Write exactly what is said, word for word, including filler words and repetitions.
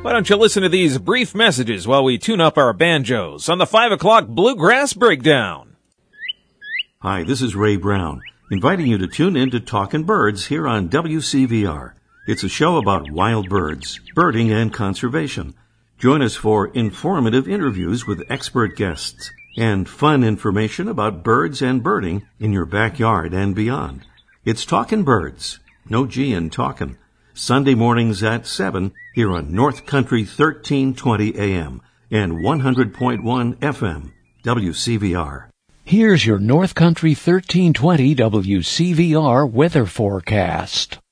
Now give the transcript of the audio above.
Why don't you listen to these brief messages while we tune up our banjos on the five o'clock Bluegrass Breakdown? Hi, this is Ray Brown, inviting you to tune in to Talkin' Birds here on W C V R. It's a show about wild birds, birding, and conservation. Join us for informative interviews with expert guests and fun information about birds and birding in your backyard and beyond. It's Talkin' Birds, no G in talkin', Sunday mornings at seven here on North Country thirteen twenty A M and one hundred point one F M, W C V R. Here's your North Country thirteen twenty W C V R weather forecast.